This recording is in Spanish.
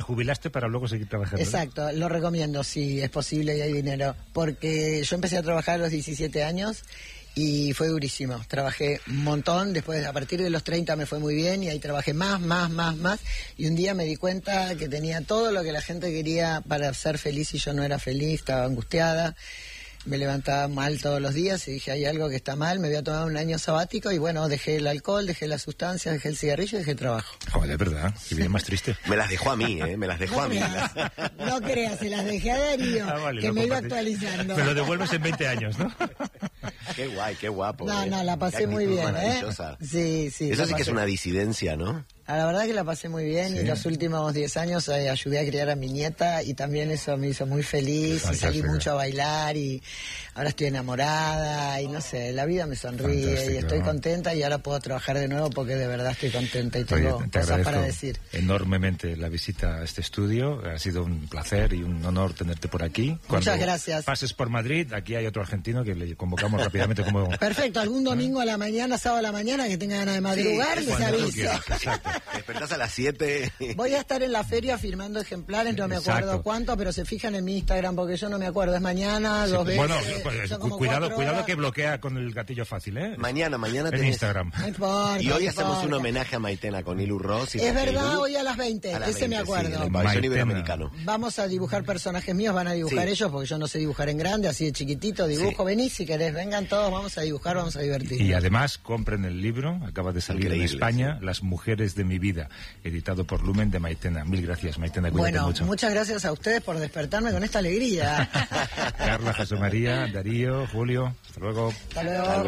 jubilaste para luego seguir trabajando. Exacto, lo recomiendo si es posible y hay dinero, porque yo empecé a trabajar a los 17 años y fue durísimo. Trabajé un montón, después a partir de los 30 me fue muy bien y ahí trabajé más, y un día me di cuenta que tenía todo lo que la gente quería para ser feliz y yo no era feliz, estaba angustiada. Me levantaba mal todos los días y dije, hay algo que está mal, me voy a tomar un año sabático y bueno, dejé el alcohol, dejé las sustancias, dejé el cigarrillo y dejé el trabajo. Joder, verdad, qué bien más triste. Me las dejó a mí, me las dejó a mí. No creas, se las dejé a Darío, vale, que me iba actualizando. Me lo devuelves en 20 años, ¿no? Qué guay, qué guapo. No, la pasé muy bien, Sí. Eso sí que es una disidencia, ¿no? La verdad que la pasé muy bien y los últimos 10 años ayudé a criar a mi nieta y también eso me hizo muy feliz y salí mucho a bailar y ahora estoy enamorada y no sé, la vida me sonríe y estoy contenta y ahora puedo trabajar de nuevo porque de verdad estoy contenta y tengo cosas para decir. Enormemente la visita a este estudio, ha sido un placer y un honor tenerte por aquí. Muchas gracias. Pases por Madrid, aquí hay otro argentino que le convocamos rápidamente como... Perfecto, algún domingo a la mañana, sábado a la mañana que tenga ganas de madrugar, les aviso. Exacto. Despertás a las 7. Voy a estar en la feria firmando ejemplares, no me acuerdo cuánto, pero se fijan en mi Instagram porque yo no me acuerdo, es mañana, 2 veces. Bueno, cuidado que bloquea con el gatillo fácil, ¿eh? Mañana en tenés... Instagram. No importa, y hoy hacemos un homenaje a Maitena con Ilu Ross. Es verdad, hoy a las 20, ese me acuerdo. Sí, el pabellón iberoamericano. Vamos a dibujar personajes míos, van a dibujar ellos porque yo no sé dibujar en grande, así de chiquitito, dibujo, venís si querés, vengan todos, vamos a dibujar, vamos a divertir. Y además compren el libro, acaba de salir en España, Las mujeres de mi vida, editado por Lumen, de Maitena. Mil gracias, Maitena, cuídate mucho. Muchas gracias a ustedes por despertarme con esta alegría. Carla, José María, Darío, Julio, hasta luego. Hasta luego.